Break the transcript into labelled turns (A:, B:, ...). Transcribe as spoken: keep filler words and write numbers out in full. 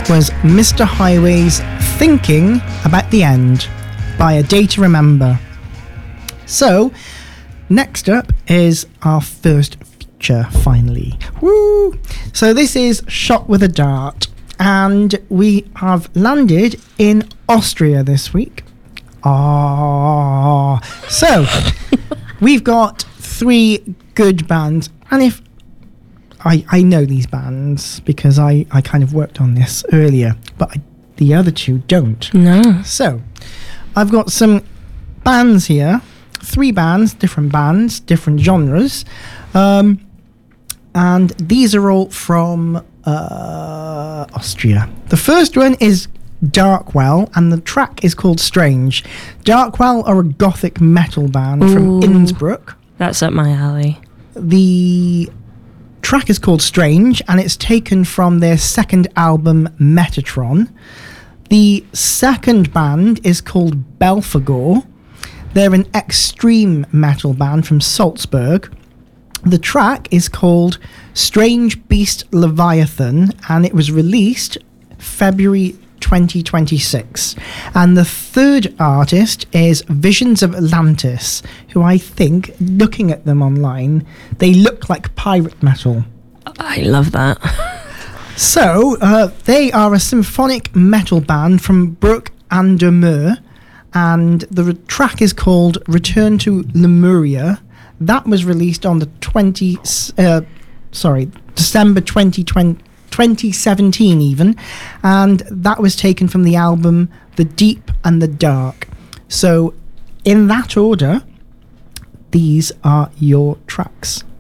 A: was Mister Highway's Thinking About the End by A Day to Remember. So, next up is our first feature, finally. Woo! So this is Shot with a Dart, and we have landed in Austria this week. Ah, so we've got three good bands, and if I, I know these bands because I, I kind of worked on this earlier, but I, the other two don't.
B: No.
A: So, I've got some bands here, three bands, different bands, different genres, um, and these are all from uh, Austria. The first one is Darkwell, and the track is called Strange. Darkwell are a gothic metal band
B: Ooh,
A: from Innsbruck.
B: That's up my alley.
A: The track is called Strange, and it's taken from their second album, Metatron. The second band is called Belphegor. They're an extreme metal band from Salzburg. The track is called Strange Beast Leviathan, and it was released February twenty twenty-six. And the third artist is Visions of Atlantis, who I think, looking at them online, they look like pirate metal.
B: I love that.
A: So, uh, they are a symphonic metal band from Bruck an der Mur, and the re- track is called Return to Lemuria. That was released on the twenty, uh, sorry, December twenty twenty, twenty seventeen even, and that was taken from the album The Deep and the Dark. So, in that order, these are your tracks.